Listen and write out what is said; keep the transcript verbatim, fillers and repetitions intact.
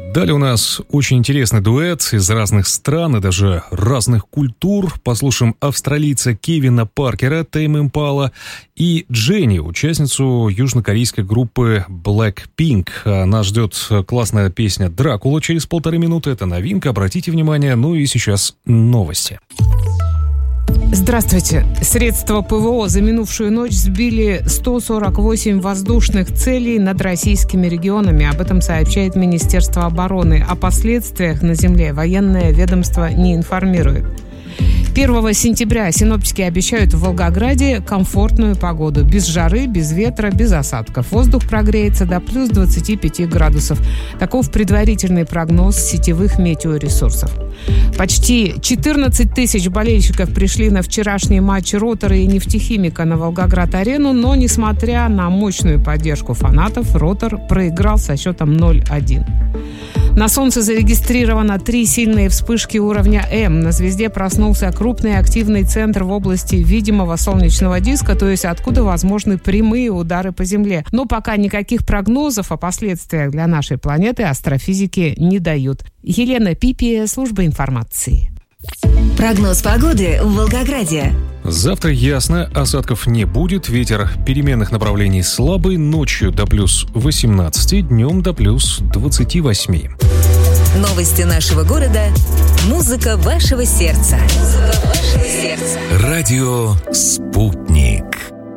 Далее у нас очень интересный дуэт из разных стран и даже разных культур. Послушаем австралийца Кевина Паркера, Tame Impala, и Дженни, участницу южнокорейской группы Blackpink. Нас ждет классная песня «Дракула» через полторы минуты. Это новинка, обратите внимание. Ну и сейчас новости. Здравствуйте. Средства ПВО за минувшую ночь сбили сто сорок восемь воздушных целей над российскими регионами. Об этом сообщает Министерство обороны. О последствиях на земле военное ведомство не информирует. первого сентября синоптики обещают в Волгограде комфортную погоду. Без жары, без ветра, без осадков. Воздух прогреется до плюс двадцати пяти градусов. Таков предварительный прогноз сетевых метеоресурсов. Почти четырнадцать тысяч болельщиков пришли на вчерашний матч «Ротора» и «Нефтехимика» на Волгоград-арену, но, несмотря на мощную поддержку фанатов, «Ротор» проиграл со счетом ноль один. На Солнце зарегистрировано три сильные вспышки уровня М. На звезде проснулся крупный активный центр в области видимого солнечного диска, то есть откуда возможны прямые удары по Земле. Но пока никаких прогнозов о последствиях для нашей планеты астрофизики не дают. Елена Пипи, служба информации. Прогноз погоды в Волгограде. Завтра ясно, осадков не будет, ветер переменных направлений слабый, ночью до плюс восемнадцати, днем до плюс двадцати восьми. Новости нашего города, музыка вашего сердца. Музыка вашего сердца. Радио «Спутник».